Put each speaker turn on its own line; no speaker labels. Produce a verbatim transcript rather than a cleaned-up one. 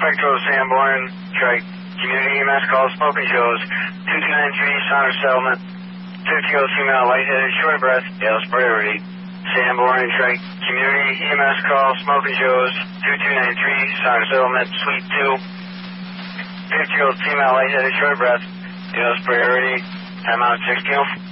Spectre Road, Sanborn, Trike, community E M S call, smoke and shows, two two nine three, Saunders Settlement, fifty-year-old female, lightheaded, short of breath, Yale's priority. Sanborn, Trike, community E M S call, smoke and shows, two two nine three, Saunders Settlement, Suite two, fifty-year-old female, lightheaded, short of breath, Yale's priority, time out sixteen oh four.